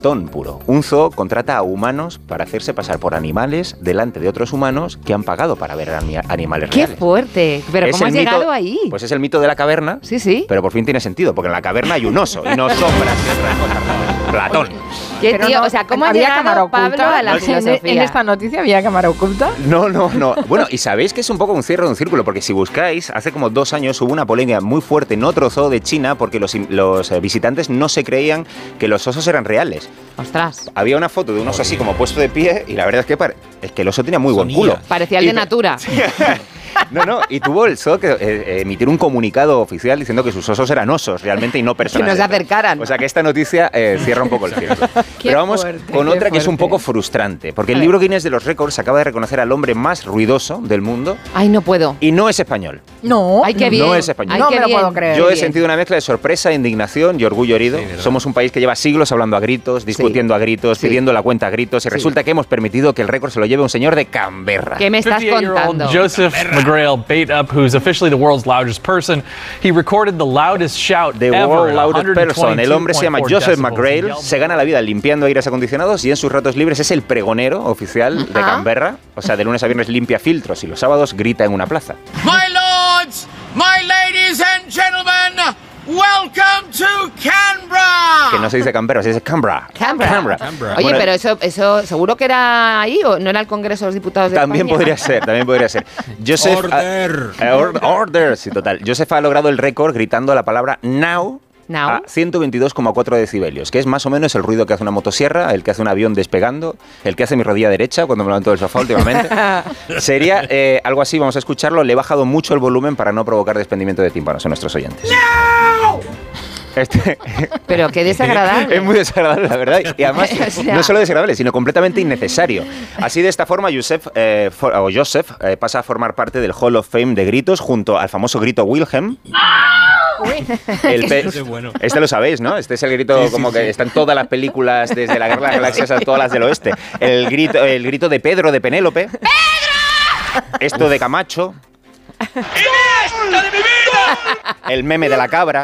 Platón puro. Un zoo contrata a humanos para hacerse pasar por animales delante de otros humanos que han pagado para ver animales ¡Qué reales. fuerte! ¿Pero cómo has llegado ahí? Pues es el mito de la caverna. Sí, sí. Pero por fin tiene sentido, porque en la caverna hay un oso y no sombras. Platón. ¿Qué tío? No, o sea, ¿cómo ha llegado Pablo a la filosofía? ¿En esta noticia había cámara oculta? No. Bueno, y sabéis que es un poco un cierre de un círculo, porque si buscáis, hace como 2 años hubo una polémica muy fuerte en otro zoo de China porque los visitantes no se creían que los osos eran reales. ¡Ostras! Había una foto de un oso así como puesto de pie y la verdad es que el oso tenía muy buen culo. Parecía el de Natura. No, y tuvo el zoo que emitir un comunicado oficial diciendo que sus osos eran osos realmente y no personas. Que no se acercaran. O sea que esta noticia cierra un poco el círculo. Pero vamos con otra que es un poco frustrante, porque el libro Guinness de los récords acaba de reconocer al hombre más ruidoso del mundo. Ay, no puedo. Y no es español. No. Ay, qué bien. No es español. No me lo puedo creer. Yo he sentido una mezcla de sorpresa, indignación y orgullo herido. Sí, somos un país que lleva siglos hablando a gritos, discutiendo a gritos, pidiendo la cuenta a gritos, y resulta que hemos permitido que el récord se lo lleve un señor de Canberra. ¿Qué me estás contando? Joseph McGrail bait up, who's officially the world's loudest person. He recorded the loudest shout The ever. world's loudest person. El hombre se llama Joseph McGrail, se gana la vida limpiando aires acondicionados y en sus ratos libres es el pregonero oficial de Canberra. O sea, de lunes a viernes limpia filtros y los sábados grita en una plaza. My lords, my ladies and gentlemen, welcome to Canberra. Que no se dice Canberra, se dice Canberra. Canberra. Oye, bueno, pero eso seguro que era ahí o no era el Congreso de los Diputados de también España. También podría ser. Joseph order, sí, total. Joseph ha logrado el récord gritando la palabra now a 122,4 decibelios, que es más o menos el ruido que hace una motosierra, el que hace un avión despegando, el que hace mi rodilla derecha cuando me levanto del sofá últimamente. Sería algo así, vamos a escucharlo. Le he bajado mucho el volumen para no provocar desprendimiento de tímpanos a nuestros oyentes. ¡No! Pero qué desagradable. Es muy desagradable, la verdad. Y además, no solo desagradable, sino completamente innecesario. Así, de esta forma, Joseph pasa a formar parte del Hall of Fame de gritos junto al famoso grito Wilhelm. Este lo sabéis, ¿no? Este es el grito que está en todas las películas, desde la Guerra de las Galaxias a todas las del oeste. El grito de Pedro, de Penélope. ¡Pedro! Esto de Camacho. ¡Esto de mi vida! El meme de la cabra.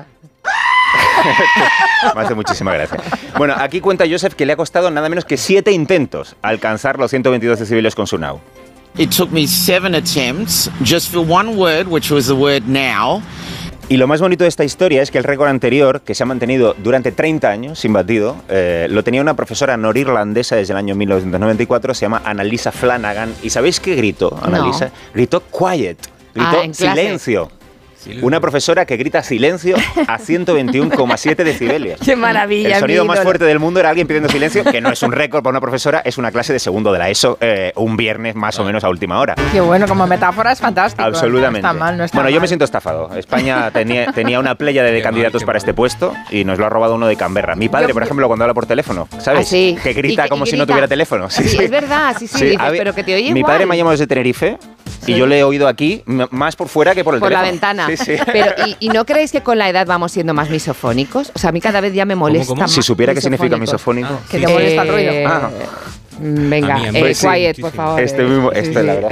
Me hace muchísima gracia. Bueno, aquí cuenta Joseph que le ha costado nada menos que 7 intentos alcanzar los 122 decibelios con su now. It took me 7 attempts just for one word, which was the word now. Y lo más bonito de esta historia es que el récord anterior, que se ha mantenido durante 30 años sin batido, lo tenía una profesora norirlandesa desde el año 1994, se llama Annalisa Flanagan. ¿Y sabéis qué gritó, Annalisa? No. Gritó quiet, gritó silencio. Una profesora que grita silencio a 121,7 decibelios. ¡Qué maravilla! El sonido más fuerte del mundo era alguien pidiendo silencio, que no es un récord para una profesora, es una clase de segundo de la ESO, un viernes más o menos a última hora. Qué bueno, como metáfora es fantástico. Absolutamente. No está mal, no está bueno, mal. Yo me siento estafado. España tenía una pléyade de candidatos para este puesto y nos lo ha robado uno de Canberra. Mi padre, por ejemplo, cuando habla por teléfono, ¿sabes? Sí. Que grita como si no tuviera teléfono. Sí, es verdad, sí. Dices, pero que te oye Mi padre me ha llamado desde Tenerife y yo le he oído aquí más por fuera que por el teléfono. Por la ventana. Sí. Pero, ¿y no creéis que con la edad vamos siendo más misofónicos? O sea, a mí cada vez ya me molesta más. Si supiera qué significa misofónico. Que te molesta el ruido. Venga, quiet, por favor. Esto es la verdad.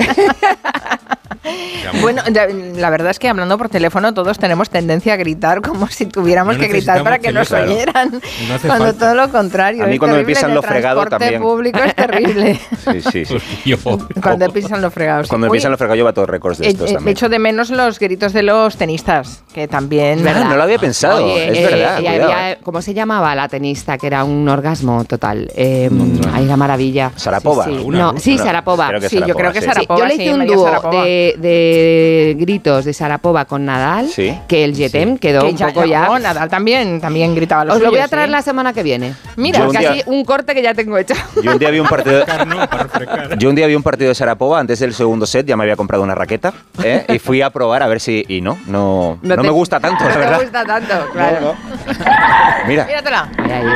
Bueno, la verdad es que hablando por teléfono todos tenemos tendencia a gritar como si tuviéramos que gritar para que nos oyeran. Cuando todo lo contrario. A mí cuando me pisan lo fregado también. El transporte público es terrible. Sí. Cuando pisan lo fregado. Cuando me pisan lo fregado lleva todos récords de estos también. Echo de menos los gritos de los tenistas, que también... No lo había pensado, es verdad. Y había, ¿cómo se llamaba la tenista? Que era un orgasmo total. Ay, la maravilla. ¿Sarapova? Sarapova. Sí, yo creo que Sarapova. Yo le hice un dúo de gritos de Sarapova con Nadal, que el Jetem quedó un poco ya... No, Nadal también gritaba los Os lo voy a traer la semana que viene. Mira, casi un corte que ya tengo hecho. Yo un día vi un partido de Sarapova antes del segundo set, ya me había comprado una raqueta y fui a probar a ver si... Y no me gusta tanto, la verdad. No me gusta tanto, claro. Mira. Míratela.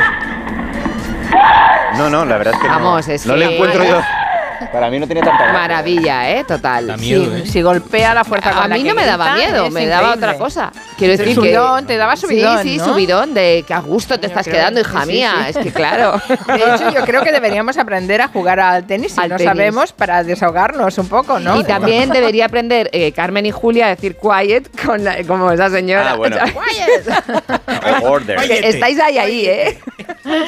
No, la verdad es que vamos, no le encuentro yo... Para mí no tiene tanta maravilla, total. Da miedo, Si golpea la fuerza con a mí no me daba miedo, me daba otra cosa. Quiero decir subidón, te daba subidón, Sí, ¿no? subidón de que a gusto te estás quedando, hija mía. Es que claro. De hecho, yo creo que deberíamos aprender a jugar al tenis si no sabemos, para desahogarnos un poco, ¿no? Y también debería aprender Carmen y Julia a decir quiet como esa señora. Bueno. Quiet. Order. Estáis ahí, ¿eh?